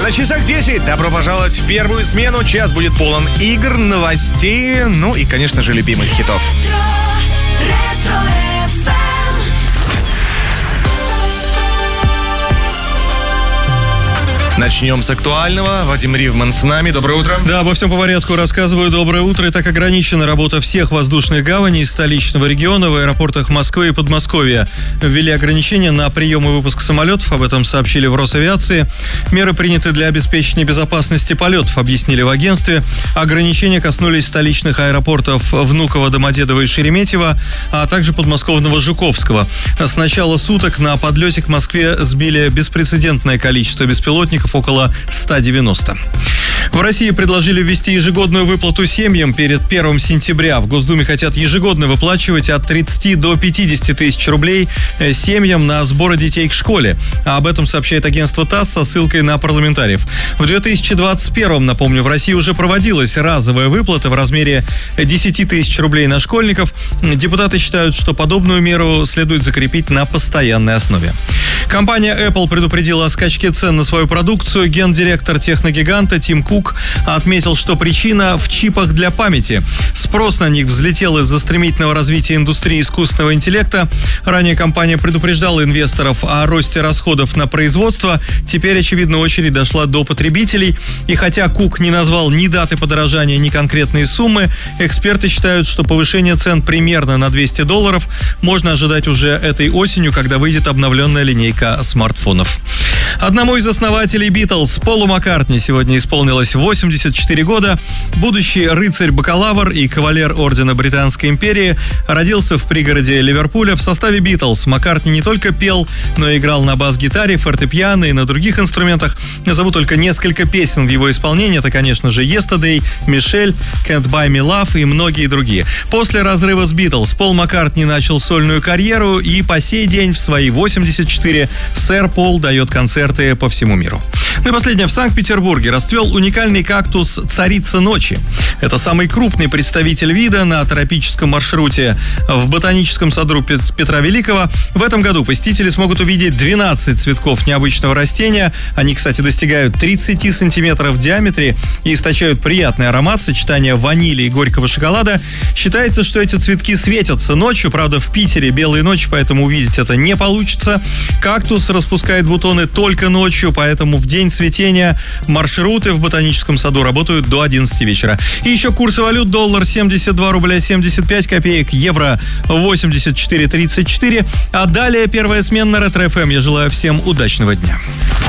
На часах 10. Добро пожаловать в первую смену. Час будет полон игр, новостей, ну и, конечно же, любимых хитов. Начнем с актуального. Вадим Ривман с нами. Доброе утро. Да, обо всем по порядку рассказываю. Доброе утро. Итак, ограничена работа всех воздушных гаваней столичного региона в аэропортах Москвы и Подмосковья. Ввели ограничения на прием и выпуск самолетов. Об этом сообщили в Росавиации. Меры приняты для обеспечения безопасности полетов, объяснили в агентстве. Ограничения коснулись столичных аэропортов Внуково, Домодедово и Шереметьево, а также подмосковного Жуковского. С начала суток на подлете к Москве сбили беспрецедентное количество беспилотников, около 190. В России предложили ввести ежегодную выплату семьям перед 1 сентября. В Госдуме хотят ежегодно выплачивать от 30 до 50 тысяч рублей семьям на сборы детей к школе. Об этом сообщает агентство ТАСС со ссылкой на парламентариев. В 2021, напомню, в России уже проводилась разовая выплата в размере 10 тысяч рублей на школьников. Депутаты считают, что подобную меру следует закрепить на постоянной основе. Компания Apple предупредила о скачке цен на свою продукцию. Гендиректор техногиганта Тим Кук отметил, что причина в чипах для памяти. Спрос на них взлетел из-за стремительного развития индустрии искусственного интеллекта. Ранее компания предупреждала инвесторов о росте расходов на производство. Теперь, очевидно, очередь дошла до потребителей. И хотя Кук не назвал ни даты подорожания, ни конкретные суммы, эксперты считают, что повышение цен примерно на $200 можно ожидать уже этой осенью, когда выйдет обновленная линейка смартфонов. Одному из основателей Битлз, Полу Маккартни, сегодня исполнилось 84 года. Будущий рыцарь-бакалавр и кавалер ордена Британской империи родился в пригороде Ливерпуля в составе Битлз. Маккартни не только пел, но и играл на бас-гитаре, фортепиано и на других инструментах. Назову только несколько песен в его исполнении. Это, конечно же, «Yesterday», «Michelle», «Can't Buy Me Love» и многие другие. После разрыва с Битлз Пол Маккартни начал сольную карьеру, и по сей день в свои 84 сэр Пол дает концерты по всему миру. Ну и последнее. В Санкт-Петербурге расцвел уникальный кактус «Царица ночи». Это самый крупный представитель вида на тропическом маршруте в ботаническом саду Петра Великого. В этом году посетители смогут увидеть 12 цветков необычного растения. Они, кстати, достигают 30 сантиметров в диаметре и источают приятный аромат, сочетание ванили и горького шоколада. Считается, что эти цветки светятся ночью. Правда, в Питере белые ночи, поэтому увидеть это не получится. Кактус распускает бутоны только ночью, поэтому в день цветения маршруты в ботаническом саду работают до 11 вечера. И еще курсы валют: доллар 72 рубля 75 копеек, евро 84.34. А далее первая смена на Ретро ФМ. Я желаю всем удачного дня.